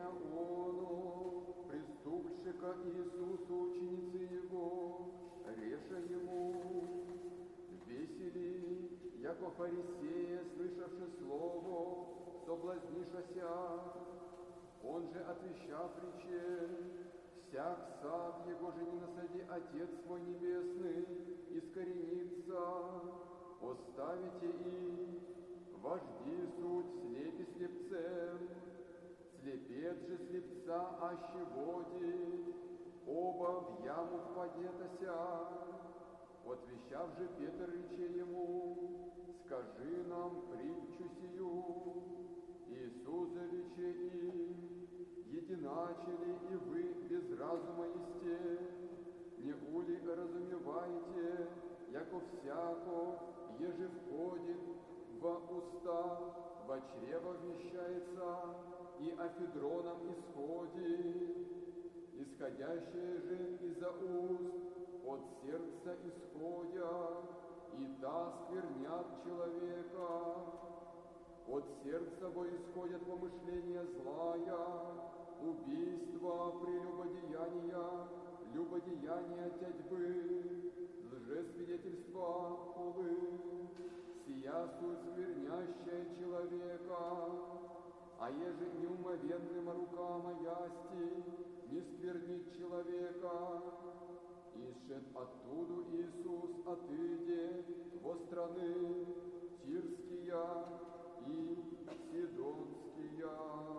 Время оно, приступши-ка Иисусу ученицы Его, реша Ему, весели, яко фарисея, слышавши слово, соблазнишася. Он же, отвещав, рече: всяк сад его же не насади Отец свой Небесный, искоренится. Оставите и вожди суть слепи слепцем, слепец же слепца аще водит, оба в яму впадетася. Отвещав же Петр рече ему: скажи нам притчу сию. Иисус же рече им: единачили и вы без разума есте, не ули разумеваете, яко всяко, еже входит во уста, во чрево вмещается, и афедроном исходит. Исходящее же из-за уст от сердца исходя, и та сквернят человека. От сердца во исходят помышления злая, убийства, прелюбодеяния, любодеяния тятьбы, лжесвидетельства, хулы. Сия суть сквернящая человека, а еже неумовенным рукама ясти не сквернит человека. Ишед оттуду Иисус отыде во страны Тирския и Сидонския.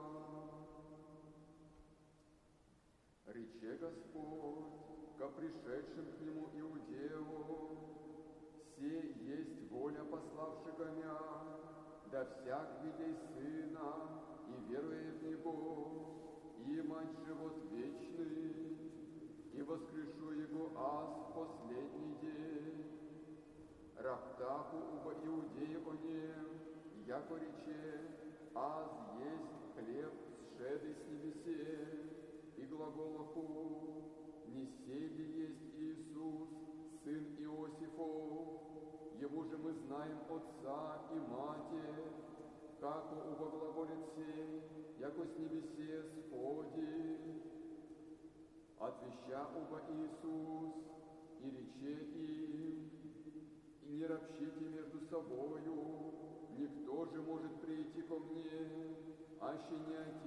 Рече Господь ко пришедшим к Нему Иудею: се есть воля пославшего мя, да всяк видей Сына и веруя в Него, имать живот вечный, и воскрешу Его аз в последний день. Раптаху уба Иудеи о нем, яко рече: аз есть хлеб сшедый с небесе, и глаголаху: не сей ли есть Иисус, сын Иосифов? Его же мы знаем отца и матерь, како уба глаголит сей, яко с небесе сходит. Отвеща уба Иисус и рече им: и не ропщите между собою, никто же может прийти ко мне, аще не Отец